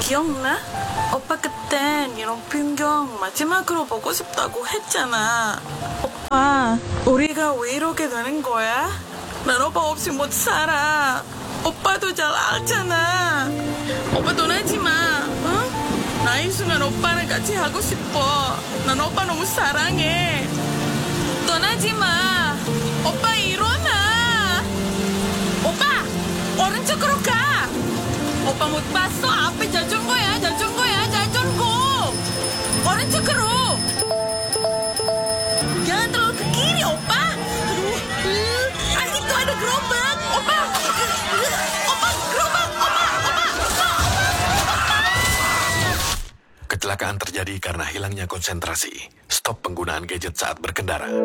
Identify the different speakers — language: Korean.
Speaker 1: 기억나? 오빠 그때 니랑 풍경 마지막으로 보고 싶다고 했잖아. 오빠, 우리가 왜 이렇게 되는 거야? 난 오빠 없이 못 살아. 오빠도 잘 알잖아. 오빠 떠나지 마, 응? 나 있으면 오빠랑 같이 하고 싶어. 난 오빠 너무 사랑해. 떠나지 마. 오빠 일어나. 오빠, 오른쪽으로 가. 오빠 못 봤어? 앞에 자전거야, 자전거야, 자전거. 오른쪽으로. Jangan terlalu ke kiri, opa. Itu ada gerobak, opa. Opa, gerobak, opa.
Speaker 2: Kecelakaan terjadi karena hilangnya konsentrasi. Stop penggunaan gadget saat berkendara.